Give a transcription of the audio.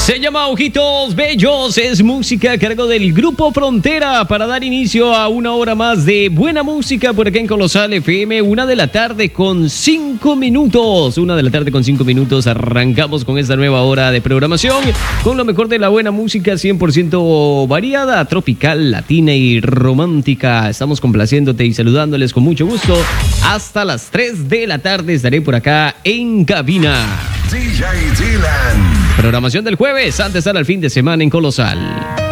Se llama Ojitos Bellos, es música a cargo del Grupo Frontera para dar inicio a una hora más de buena música por acá en Colosal FM, 1:05 p.m. Arrancamos con esta nueva hora de programación con lo mejor de la buena música 100% variada, tropical, latina y romántica. Estamos complaciéndote y saludándoles con mucho gusto. Hasta las 3 de la tarde estaré por acá en cabina. DJ Dylan. Programación del jueves, antes al fin de semana en Colosal.